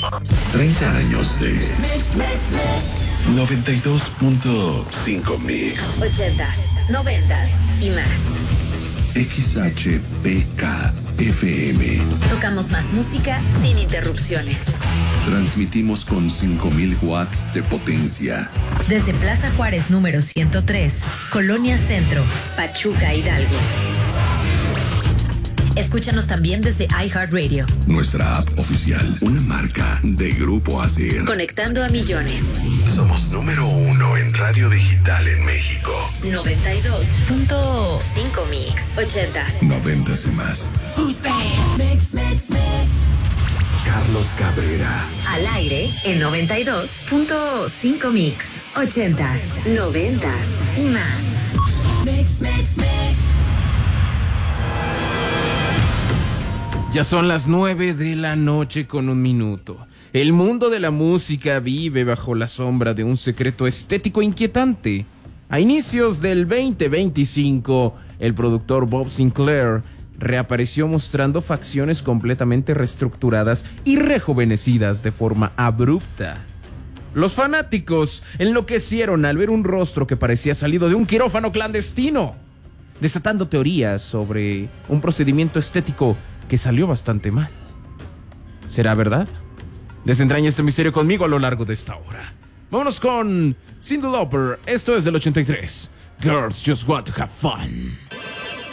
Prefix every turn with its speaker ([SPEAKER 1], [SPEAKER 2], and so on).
[SPEAKER 1] 30 años de 92.5 Mix.
[SPEAKER 2] 80s, 90s y más.
[SPEAKER 1] XHPK-FM.
[SPEAKER 2] Tocamos más música sin interrupciones.
[SPEAKER 1] Transmitimos con 5,000 watts de potencia.
[SPEAKER 2] Desde Plaza Juárez número 103, Colonia Centro, Pachuca, Hidalgo. Escúchanos también desde iHeartRadio.
[SPEAKER 1] Nuestra app oficial, una marca de Grupo ASIR.
[SPEAKER 2] Conectando a millones.
[SPEAKER 1] Somos número 1 en radio digital en México.
[SPEAKER 2] 92.5 Mix. 80s.
[SPEAKER 1] 90s y más. Carlos Cabrera.
[SPEAKER 2] Al aire en 92.5 Mix. 80s, 90s y más.
[SPEAKER 3] Ya son las 9 de la noche con 1 minuto. El mundo de la música vive bajo la sombra de un secreto estético inquietante. A inicios del 2025, el productor Bob Sinclair reapareció mostrando facciones completamente reestructuradas y rejuvenecidas de forma abrupta. Los fanáticos enloquecieron al ver un rostro que parecía salido de un quirófano clandestino, desatando teorías sobre un procedimiento estético que salió bastante mal. ¿Será verdad? Desentraña este misterio conmigo a lo largo de esta hora. Vámonos con Cyndi Lauper. Esto es del 83. Girls Just Want to Have Fun.